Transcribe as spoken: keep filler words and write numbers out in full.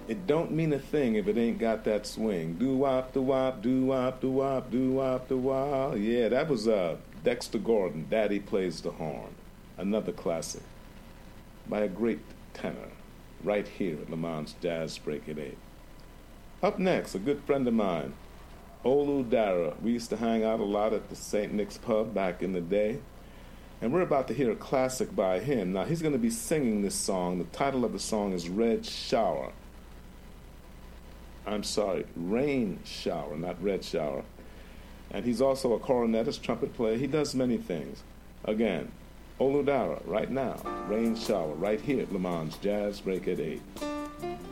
It don't mean a thing if it ain't got that swing. Do-wop, do-wop, do-wop, do-wop, do-wop, do-wop. Yeah, that was uh, Dexter Gordon, Daddy Plays the Horn. Another classic by a great tenor right here at Lamont's Jazz Break at eight. Up next, a good friend of mine, Olu Dara. We used to hang out a lot at the Saint Nick's Pub back in the day. And we're about to hear a classic by him. Now, he's going to be singing this song. The title of the song is Red Shower. I'm sorry, Rain Shower, not Red Shower. And he's also a cornetist, trumpet player. He does many things. Again, Olu Dara, right now, Rain Shower, right here at Lamont's Jazz Break at eight.